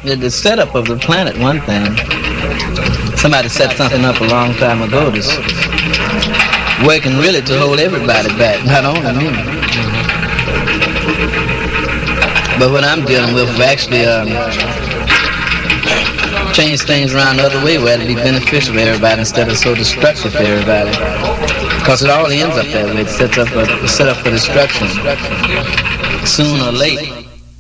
the setup of the planet, one thing. Somebody set something up a long time ago that's working really to hold everybody back, not only me. But what I'm dealing with will actually change things around the other way where it'll be beneficial for everybody instead of so destructive for everybody. Because it all ends up that way. It's set up for destruction sooner or late.